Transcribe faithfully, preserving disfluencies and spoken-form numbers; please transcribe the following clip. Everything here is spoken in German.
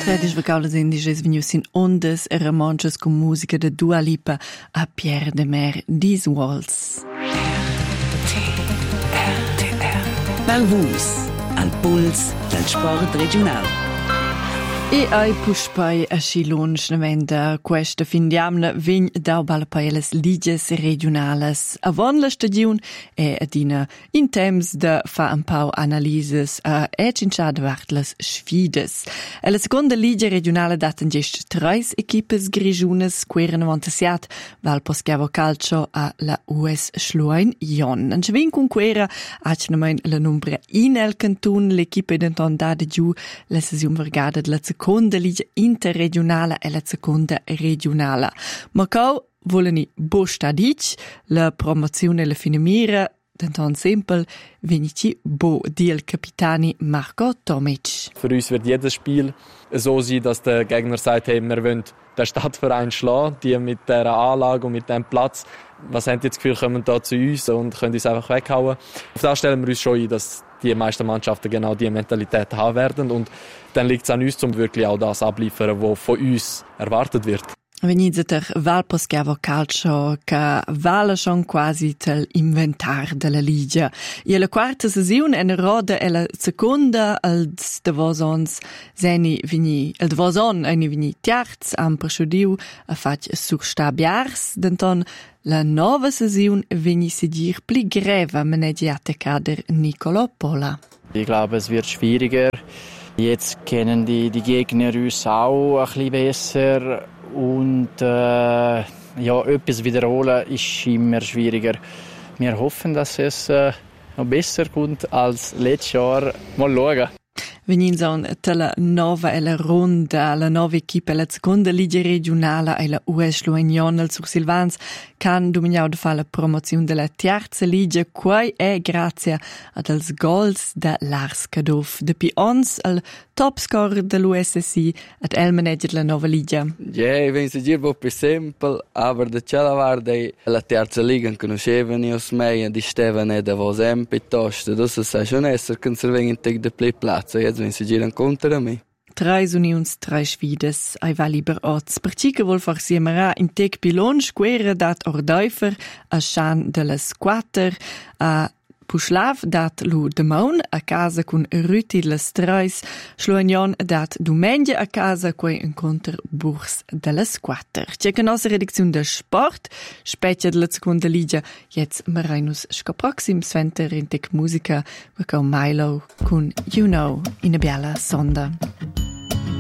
Tredis vacaulas indiges vegnius in ondas e ramonchas con musica de Dua Lipa a Pierre de Mer These Walls. Parvus, al puls del sport regional. E ai puspai a Schilunsch nevenda questa fin diamna vegn dau balpai las ligas regionales. Avon la stagiun e adina in temps de fa un pau analises a e cinciada vart las sfides. E la seconda liga regionale daten gest treis equipes grigiunes queren avantasiat val poschiavo calcio a la U S Schluein Jon. An svin con quera acnemein la numbre in el cantun l'equipe denton dada giù la sesiun vergada de la seconda liga interregionale e la seconda regionale. Ma cau voleni bo stadic, la promozione la finamira, denton simpel, venici bo di el capitani Marco Tomic. Für uns wird jedes Spiel so sein, dass der Gegner sagt, hey, wir wollen den Stadtverein schlagen, die mit dieser Anlage und mit diesem Platz. Was haben die das Gefühl, kommen da zu uns und können uns einfach weghauen? Auf das stellen wir uns schon ein, dass die meisten Mannschaften genau diese Mentalität haben werden. Und dann liegt es an uns, um wirklich auch das abliefern, was von uns erwartet wird. Veniziter val poschiavo calcio che vale schon quasi tel inventar della liga. E la quarta sesione en roda e la seconda als de vosons seni vini el de voson eni vini tiarts am preschudiu a fac surstabiars denton la nova sesione vini sedir pli greva maneggiate kader Nicolo Pola. Ich glaube, es wird schwieriger. Jetzt kennen die, die Gegner uns auch ein bisschen besser. Und äh, ja, etwas wiederholen ist immer schwieriger. Wir hoffen, dass es äh, noch besser kommt als letztes Jahr. Mal schauen. Veninson la nova e la ronda, la nova equipa, la seconda liga regionale e la U S Schluein al sur Silvans can dominau de fa la promozione della terza liga, quai è grazie ad als goals da Lars Kadov. De pi ons al topscorer dell'U S S I ad el manager la nova liga. Ja, ich weiß nicht, ob es simpel, aber der Cella die la terza liga conoscevano os mei, di stevano da vos sempre tosto, das ist schon esser conserving teg de play platz. Jetzt wenn sie giran contra me. Treis unions, tre sfides, ai va liber oz. Per ci che vol far siemera in tec pilon, squera dat ordeufer, a schan de la squatter, a Puschlav dat lu demaun a casa cun Rüti las treis, Schluagnon dat dumengia a casa quei incontr Burs de la squatter. C'è che nostra redaczione de sport, specie de la seconda liga, jetzt marinus sco proxim sventer in tec musica, wacau Milo cun You Know in a biala sonda.